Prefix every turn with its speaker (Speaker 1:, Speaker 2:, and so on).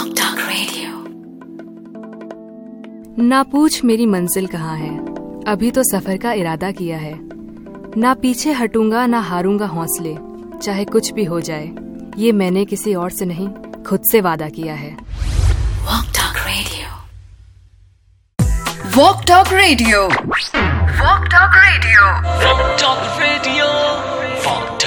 Speaker 1: ना पूछ मेरी मंजिल कहाँ है, अभी तो सफर का इरादा किया है। ना पीछे हटूंगा ना हारूंगा हौसले, चाहे कुछ भी हो जाए। ये मैंने किसी और से नहीं, खुद से वादा किया है।
Speaker 2: Walk Talk Radio. Walk Talk Radio. Walk Talk Radio. Walk Talk Radio. Walk